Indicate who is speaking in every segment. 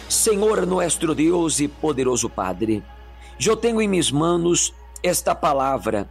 Speaker 1: Senhor nuestro Deus e poderoso Padre, eu tenho em minhas manos esta palavra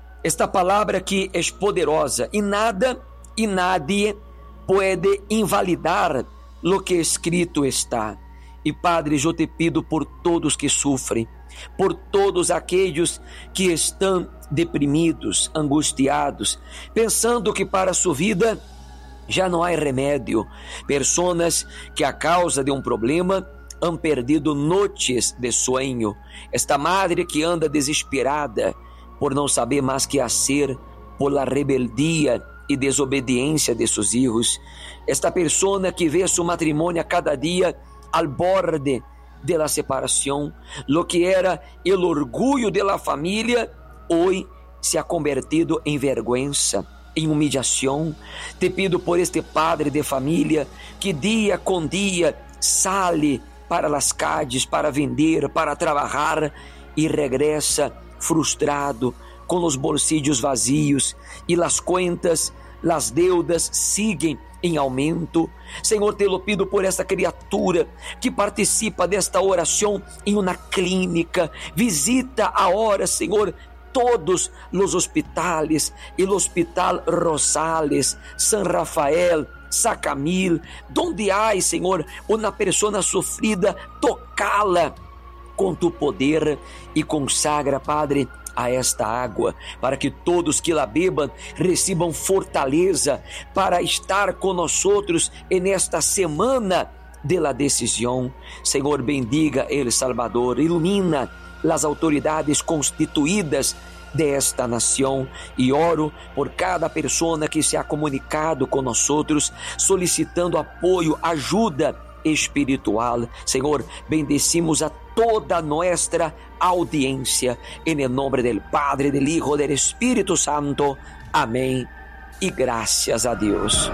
Speaker 1: que é poderosa e nada e nadie pode invalidar lo que escrito está. E Padre, eu te pido por todos que sofrem, por todos aqueles que estão deprimidos, angustiados, pensando que para sua vida já não há remédio, pessoas que a causa de um problema han perdido noites de sonho, esta madre que anda desesperada por não saber mais que fazer, por la rebeldia e desobediência de seus filhos, esta pessoa que vê seu matrimônio a cada dia al borde de la separação, lo que era el orgulho de la família, hoje se ha convertido em vergüenza, em humilhação. Te pido por este padre de família que dia com dia sale para las calles, para vender, para trabalhar e regressa frustrado, com os bolsillos vazios e las contas, las deudas siguen em aumento. Senhor, te lo pido por essa criatura que participa desta oração em uma clínica. Visita agora, Senhor, todos os hospitais, e o Hospital Rosales, San Rafael, Sacamil, donde há, Senhor, uma pessoa sofrida, tocá-la com tu poder e consagra, Padre, a esta água, para que todos que la bebam recebam fortaleza para estar com nós outros nesta semana de la decisão. Senhor, bendiga El Salvador, ilumina as autoridades constituídas desta nação, e oro por cada pessoa que se ha comunicado com nós outros, solicitando apoio, ajuda espiritual. Senhor, bendecimos a toda nossa audiência, em nome do Padre, do Hijo, do Espírito Santo. Amém. E graças a Deus.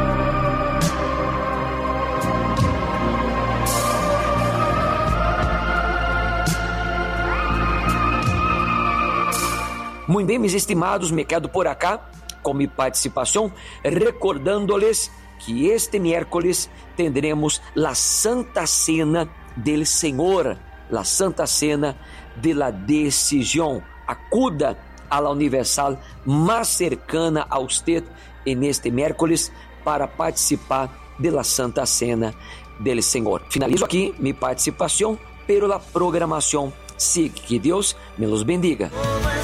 Speaker 1: Muito bem, meus estimados, me quedo por acá com minha participação, recordando-lhes que este miércoles tendremos la Santa Cena del Senhor, la Santa Cena de la Decisión. Acuda a la Universal mais cercana a usted en este miércoles para participar de la Santa Cena del Senhor. Finalizo aqui minha participação, pero la programação sigue. Que Deus me los bendiga.